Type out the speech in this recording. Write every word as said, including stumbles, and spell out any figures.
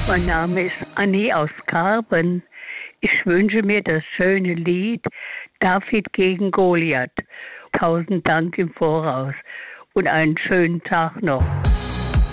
Mein Name ist Annie aus Karben. Ich wünsche mir das schöne Lied David gegen Goliath. Tausend Dank im Voraus und einen schönen Tag noch.